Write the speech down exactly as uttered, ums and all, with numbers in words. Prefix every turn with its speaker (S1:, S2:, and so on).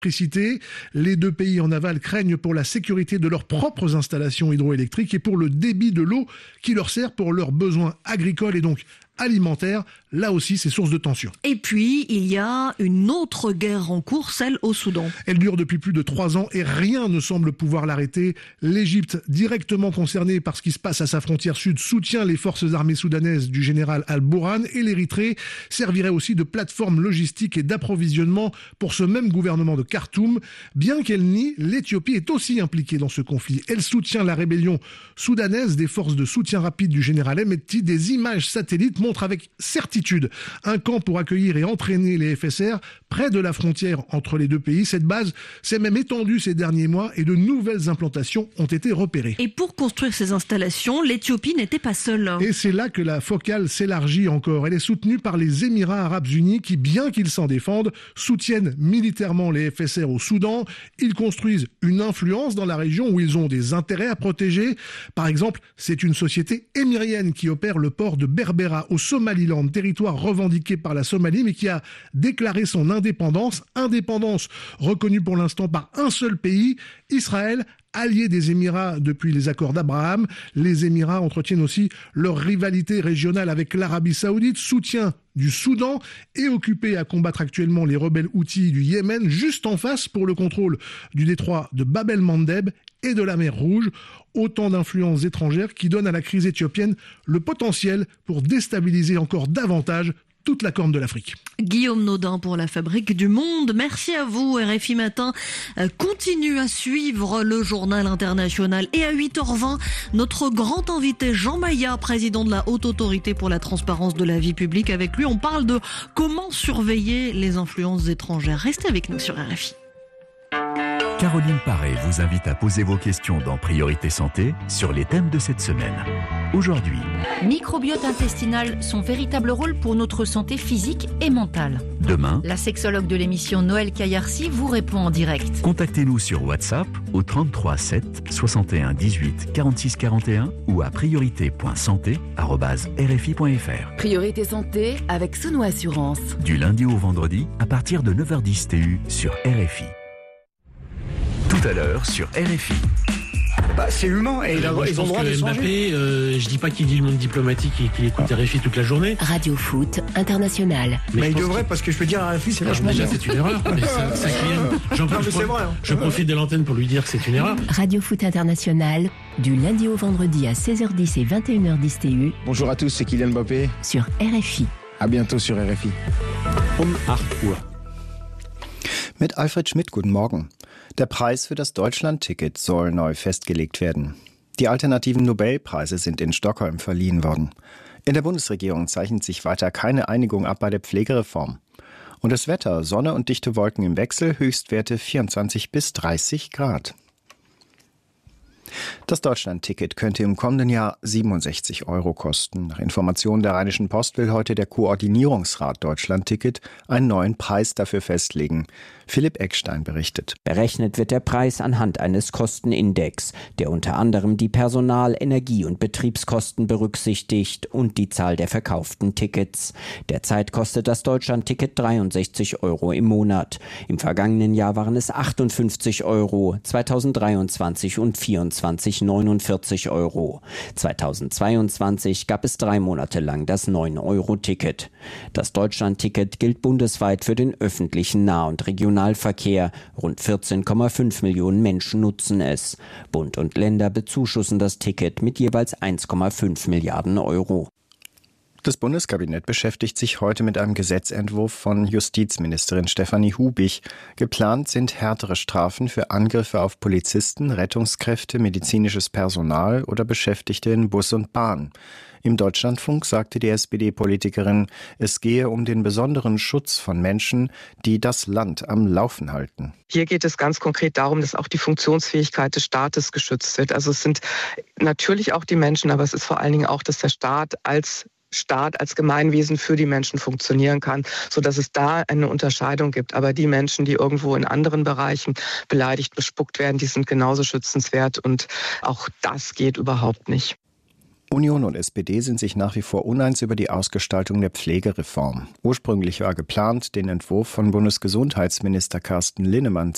S1: Les deux pays en aval craignent pour la sécurité de leurs propres installations hydroélectriques et pour le débit de l'eau qui leur sert pour leurs besoins agricoles et donc alimentaire. Là aussi, c'est source de tension.
S2: Et puis, il y a une autre guerre en cours, celle au Soudan.
S1: Elle dure depuis plus de trois ans et rien ne semble pouvoir l'arrêter. L'Égypte, directement concernée par ce qui se passe à sa frontière sud, soutient les forces armées soudanaises du général Al-Bourhan et l'Érythrée servirait aussi de plateforme logistique et d'approvisionnement pour ce même gouvernement de Khartoum. Bien qu'elle nie, l'Éthiopie est aussi impliquée dans ce conflit. Elle soutient la rébellion soudanaise des forces de soutien rapide du général Hemedti. Des images satellites montrent avec certitude un camp pour accueillir et entraîner les F S R près de la frontière entre les deux pays. Cette base s'est même étendue ces derniers mois et de nouvelles implantations ont été repérées.
S2: Et pour construire ces installations, l'Éthiopie n'était pas seule.
S1: Et c'est là que la focale s'élargit encore. Elle est soutenue par les Émirats arabes unis qui, bien qu'ils s'en défendent, soutiennent militairement les F S R au Soudan. Ils construisent une influence dans la région où ils ont des intérêts à protéger. Par exemple, c'est une société émirienne qui opère le port de Berbera au Somaliland, territoire revendiqué par la Somalie mais qui a déclaré son indépendance. Indépendance reconnue pour l'instant par un seul pays, Israël, allié des Émirats depuis les accords d'Abraham. Les Émirats entretiennent aussi leur rivalité régionale avec l'Arabie Saoudite, soutien du Soudan et occupé à combattre actuellement les rebelles houthis du Yémen, juste en face pour le contrôle du détroit de Bab el-Mandeb et de la mer Rouge. Autant d'influences étrangères qui donnent à la crise éthiopienne le potentiel pour déstabiliser encore davantage toute la corne de l'Afrique.
S2: Guillaume Naudin pour la Fabrique du Monde. Merci à vous. R F I Matin continue à suivre le journal international. Et à huit heures vingt, notre grand invité Jean Maillat, président de la Haute Autorité pour la transparence de la vie publique. Avec lui, on parle de comment surveiller les influences étrangères. Restez avec nous sur R F I.
S3: Caroline Paré vous invite à poser vos questions dans Priorité Santé sur les thèmes de cette semaine. Aujourd'hui,
S4: microbiote intestinal, son véritable rôle pour notre santé physique et mentale.
S3: Demain,
S4: la sexologue de l'émission Noël Kayarsi vous répond en direct.
S3: Contactez-nous sur WhatsApp au trente-trois sept soixante et un dix-huit quarante-six quarante et un ou à priorité point santé arobase r f i point f r.
S5: Priorité Santé avec Sono Assurance.
S3: Du lundi au vendredi à partir de neuf heures dix T U sur R F I. Tout à l'heure sur R F I.
S6: Bah, c'est humain et
S7: euh,
S6: ils ont le droit de
S7: Mbappé, euh, je dis pas qu'il lit le monde diplomatique et qu'il écoute ah. R F I toute la journée.
S5: Radio Foot International.
S6: Mais, mais il devrait, parce que je peux dire R F I, c'est vachement
S7: déjà
S6: bien.
S7: C'est une erreur. Mais ça, ça J'en non, mais c'est vrai, hein. Je profite de l'antenne pour lui dire que c'est une erreur.
S5: Radio Foot International, du lundi au vendredi à seize heures dix et vingt et une heures dix T U.
S8: Bonjour à tous, c'est Kylian Mbappé.
S5: Sur R F I.
S8: À bientôt sur R F I.
S9: Um acht Uhr. Mit Alfred Schmidt, guten Morgen. Der Preis für das Deutschland-Ticket soll neu festgelegt werden. Die alternativen Nobelpreise sind in Stockholm verliehen worden. In der Bundesregierung zeichnet sich weiter keine Einigung ab bei der Pflegereform. Und das Wetter, Sonne und dichte Wolken im Wechsel, Höchstwerte vierundzwanzig bis dreißig Grad. Das Deutschland-Ticket könnte im kommenden Jahr siebenundsechzig Euro kosten. Nach Informationen der Rheinischen Post will heute der Koordinierungsrat Deutschland-Ticket einen neuen Preis dafür festlegen. Philipp Eckstein berichtet.
S10: Berechnet wird der Preis anhand eines Kostenindex, der unter anderem die Personal-, Energie- und Betriebskosten berücksichtigt und die Zahl der verkauften Tickets. Derzeit kostet das Deutschland-Ticket dreiundsechzig Euro im Monat. Im vergangenen Jahr waren es achtundfünfzig Euro, zweitausenddreiundzwanzig und vierundzwanzig neunundvierzig Euro. zweitausendzweiundzwanzig gab es drei Monate lang das neun Euro Ticket. Das Deutschland-Ticket gilt bundesweit für den öffentlichen Nah- und Regionalverkehr. Rund vierzehn Komma fünf Millionen Menschen nutzen es. Bund und Länder bezuschussen das Ticket mit jeweils eins Komma fünf Milliarden Euro.
S9: Das Bundeskabinett beschäftigt sich heute mit einem Gesetzentwurf von Justizministerin Stefanie Hubich. Geplant sind härtere Strafen für Angriffe auf Polizisten, Rettungskräfte, medizinisches Personal oder Beschäftigte in Bus und Bahn. Im Deutschlandfunk sagte die S P D-Politikerin, es gehe um den besonderen Schutz von Menschen, die das Land am Laufen halten.
S11: Hier geht es ganz konkret darum, dass auch die Funktionsfähigkeit des Staates geschützt wird. Also es sind natürlich auch die Menschen, aber es ist vor allen Dingen auch, dass der Staat als Staat, als Gemeinwesen für die Menschen funktionieren kann, sodass es da eine Unterscheidung gibt. Aber die Menschen, die irgendwo in anderen Bereichen beleidigt, bespuckt werden, die sind genauso schützenswert und auch das geht überhaupt nicht.
S9: Union und S P D sind sich nach wie vor uneins über die Ausgestaltung der Pflegereform. Ursprünglich war geplant, den Entwurf von Bundesgesundheitsminister Carsten Linnemann